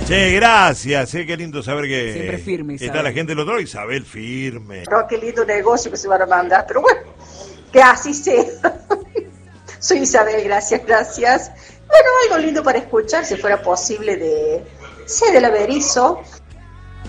Che, gracias, qué lindo saber que Siempre firme, está Isabel. la gente del otro, Isabel firme. No, qué lindo negocio que se van a mandar, pero bueno, que así sea. Soy Isabel, gracias. Bueno, algo lindo para escuchar, si fuera posible, de Cede la Berizo,